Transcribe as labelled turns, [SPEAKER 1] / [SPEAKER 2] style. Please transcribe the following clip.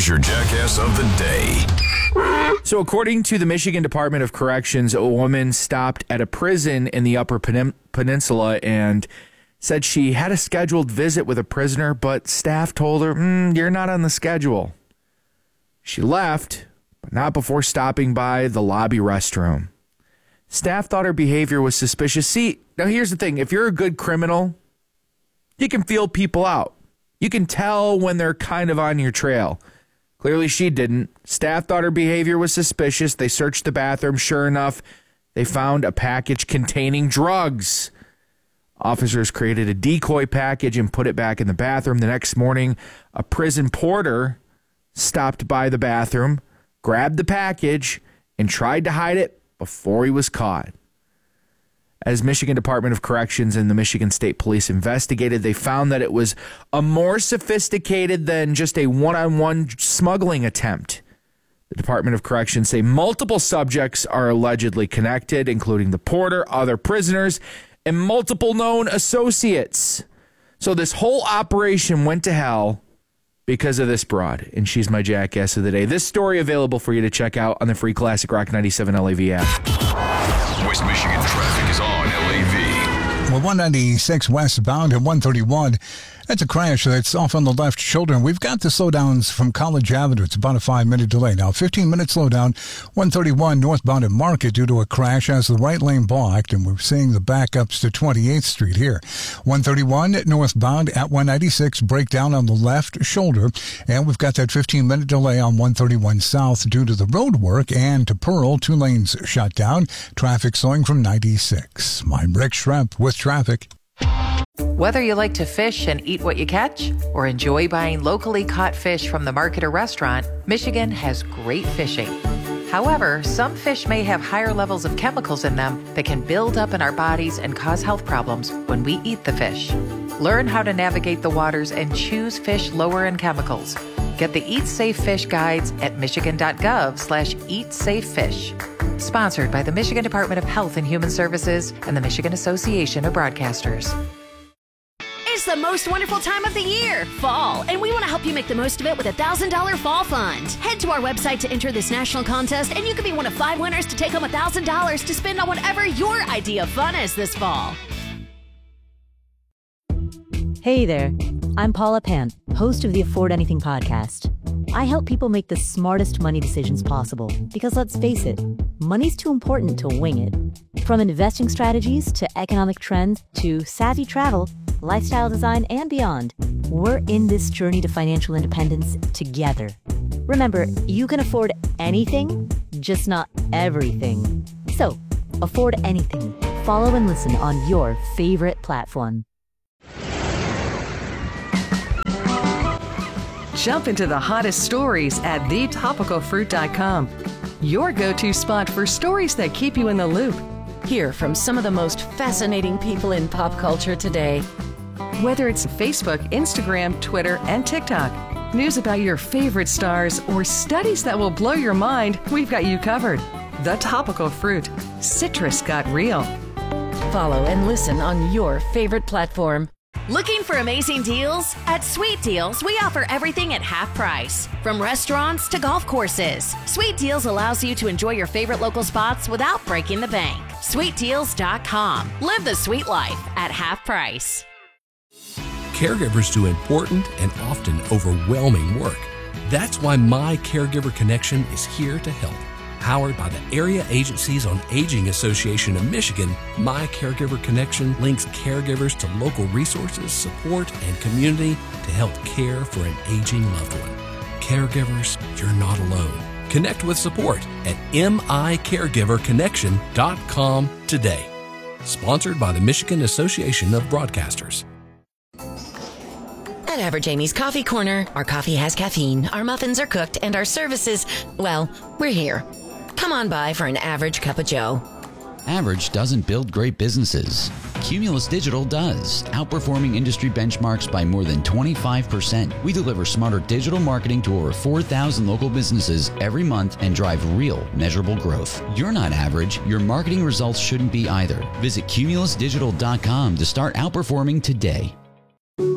[SPEAKER 1] Here's your jackass of the day.
[SPEAKER 2] So according to the Michigan Department of Corrections, a woman stopped at a prison in the Upper Peninsula and said she had a scheduled visit with a prisoner, but staff told her, you're not on the schedule. She left, but not before stopping by the lobby restroom. Staff thought her behavior was suspicious. See, now here's the thing. If you're a good criminal, you can feel people out. You can tell when they're kind of on your trail. Clearly she didn't. Staff thought her behavior was suspicious. They searched the bathroom. Sure enough, they found a package containing drugs. Officers created a decoy package and put it back in the bathroom. The next morning, a prison porter stopped by the bathroom, grabbed the package, and tried to hide it before he was caught. As Michigan Department of Corrections and the Michigan State Police investigated, they found that it was a more sophisticated than just a one-on-one smuggling attempt. The Department of Corrections say multiple subjects are allegedly connected, including the porter, other prisoners, and multiple known associates. So this whole operation went to hell because of this broad, and she's my jackass of the day. This story available for you to check out on the free Classic Rock 97 LAV app.
[SPEAKER 1] West Michigan traffic is on LAV.
[SPEAKER 3] Well, 196 westbound and 131. That's a crash that's off on the left shoulder. And we've got the slowdowns from College Avenue. It's about a 5-minute delay. Now, 15-minute slowdown, 131 northbound at Market due to a crash as the right lane blocked. And we're seeing the backups to 28th Street here. 131 northbound at 196, breakdown on the left shoulder. And we've got that 15-minute delay on 131 south due to the road work. And to Pearl, 2 lanes shut down. Traffic slowing from 96. I'm Rick Schremp with traffic.
[SPEAKER 4] Whether you like to fish and eat what you catch or enjoy buying locally caught fish from the market or restaurant, Michigan has great fishing. However, some fish may have higher levels of chemicals in them that can build up in our bodies and cause health problems when we eat the fish. Learn how to navigate the waters and choose fish lower in chemicals. Get the Eat Safe Fish guides at michigan.gov/eatsafefish. Sponsored by the Michigan Department of Health and Human Services and the Michigan Association of Broadcasters.
[SPEAKER 5] It's the most wonderful time of the year, fall, and we want to help you make the most of it with a $1,000 fall fund. Head to our website to enter this national contest, and you could be one of 5 winners to take home $1,000 to spend on whatever your idea of fun is this fall.
[SPEAKER 6] Hey there, I'm Paula Pant, host of the Afford Anything podcast. I help people make the smartest money decisions possible because, let's face it, money's too important to wing it. From investing strategies to economic trends to savvy travel, lifestyle design, and beyond, we're in this journey to financial independence together. Remember, you can afford anything, just not everything. So, afford anything. Follow and listen on your favorite platform.
[SPEAKER 7] Jump into the hottest stories at thetopicalfruit.com. Your go-to spot for stories that keep you in the loop.
[SPEAKER 8] Hear from some of the most fascinating people in pop culture today.
[SPEAKER 7] Whether it's Facebook, Instagram, Twitter, and TikTok, news about your favorite stars, or studies that will blow your mind, we've got you covered. The Topical Fruit. Citrus got real.
[SPEAKER 8] Follow and listen on your favorite platform.
[SPEAKER 5] Looking for amazing deals? At Sweet Deals, we offer everything at half price. From restaurants to golf courses, Sweet Deals allows you to enjoy your favorite local spots without breaking the bank. SweetDeals.com. Live the sweet life at half price.
[SPEAKER 9] Caregivers do important and often overwhelming work. That's why My Caregiver Connection is here to help. Powered by the Area Agencies on Aging Association of Michigan, My Caregiver Connection links caregivers to local resources, support, and community to help care for an aging loved one. Caregivers, you're not alone. Connect with support at micaregiverconnection.com today. Sponsored by the Michigan Association of Broadcasters.
[SPEAKER 8] At Average Amy's Coffee Corner, our coffee has caffeine, our muffins are cooked, and our services, well, we're here. Come on by for an average cup of joe.
[SPEAKER 10] Average doesn't build great businesses. Cumulus Digital does, outperforming industry benchmarks by more than 25%. We deliver smarter digital marketing to over 4,000 local businesses every month and drive real, measurable growth. You're not average. Your marketing results shouldn't be either. Visit cumulusdigital.com to start outperforming today.